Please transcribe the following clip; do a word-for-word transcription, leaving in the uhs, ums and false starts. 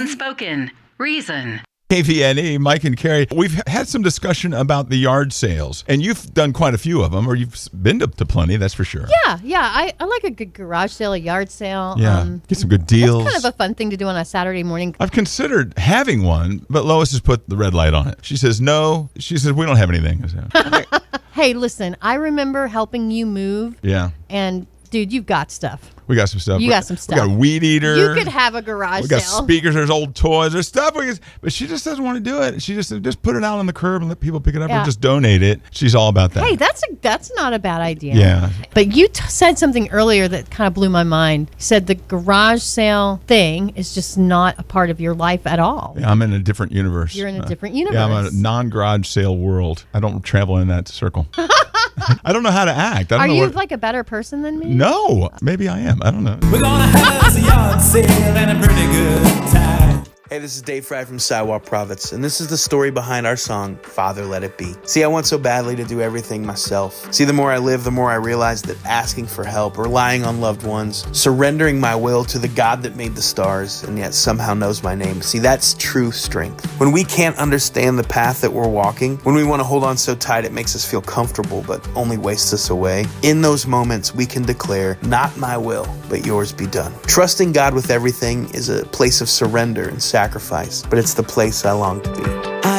Unspoken Reason. K V N E, Mike and Carrie. We've had some discussion about the yard sales, and you've done quite a few of them, or you've been to, to plenty, that's for sure. Yeah, yeah. I, I like a good garage sale, a yard sale. Yeah, Um, get some good deals. It's kind of a fun thing to do on a Saturday morning. I've considered having one, but Lois has put the red light on it. She says, no. She says, we don't have anything. I said, okay. Hey, listen, I remember helping you move. Yeah. And, dude, you've got stuff. We got some stuff. You got some stuff. We got a weed eater. You could have a garage We got sale. speakers. There's old toys. There's stuff. We can, but she just doesn't want to do it. She just just put it out on the curb and let people pick it up Yeah. or just donate it. She's all about that. Hey, that's a, that's not a bad idea. Yeah. But you t- said something earlier that kind of blew my mind. You said the garage sale thing is just not a part of your life at all. Yeah, I'm in a different universe. You're in a Uh, different Yeah, I'm universe. in a non-garage sale world. I don't travel in that circle. I don't know how to act. I don't Are know you what, like a better person than me? No, maybe I am. I don't know. We're gonna have a yard sale and a pretty good time. Hey, this is Dave Fry from Sidewalk Prophets, and this is the story behind our song, Father Let It Be. See, I want so badly to do everything myself. See, the more I live, the more I realize that asking for help, relying on loved ones, surrendering my will to the God that made the stars and yet somehow knows my name, see, that's true strength. When we can't understand the path that we're walking, when we want to hold on so tight it makes us feel comfortable but only wastes us away, in those moments we can declare, not my will, but yours be done. Trusting God with everything is a place of surrender and sacrifice, but it's the place I long to be.